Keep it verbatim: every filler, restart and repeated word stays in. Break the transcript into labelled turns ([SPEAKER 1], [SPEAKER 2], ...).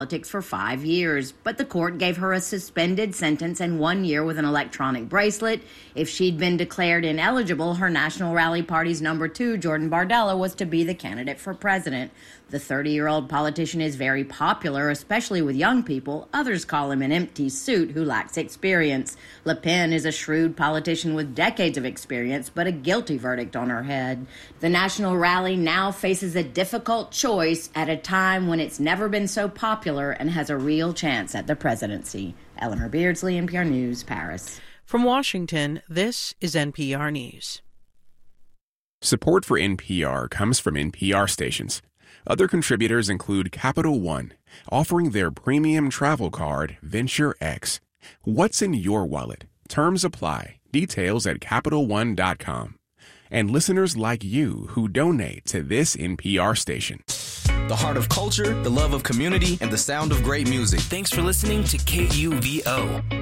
[SPEAKER 1] politics for five years, but the court gave her a suspended sentence and one year with an electronic bracelet. If she'd been declared ineligible, her National Rally Party's number two, Jordan Bardella, was to be the candidate for president. The thirty-year-old politician is very popular, especially with young people. Others call him an empty suit who lacks experience. Le Pen is a shrewd politician with decades of experience, but a guilty verdict on her head. The National Rally now faces a difficult choice at a time when it's never been so popular and has a real chance at the presidency. Eleanor Beardsley, N P R News, Paris.
[SPEAKER 2] From Washington, this is N P R News.
[SPEAKER 3] Support for N P R comes from N P R stations. Other contributors include Capital One, offering their premium travel card, Venture X. What's in your wallet? Terms apply. Details at Capital One dot com. And listeners like you who donate to this N P R station.
[SPEAKER 4] The heart of culture, the love of community, and the sound of great music.
[SPEAKER 5] Thanks for listening to K U V O.